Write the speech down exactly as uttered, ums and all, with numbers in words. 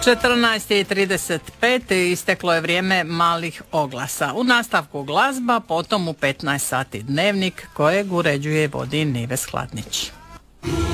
četrnaest i trideset pet isteklo je vrijeme malih oglasa. U nastavku glazba, potom u petnaest sati Dnevnik kojeg uređuje i vodi Nives Hladnić.